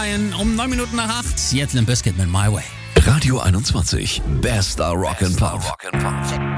Um 9 Minuten nach 8. Jetzt Limp Bizkit mit My Way. Radio 21. Bester Rock'n'Pop.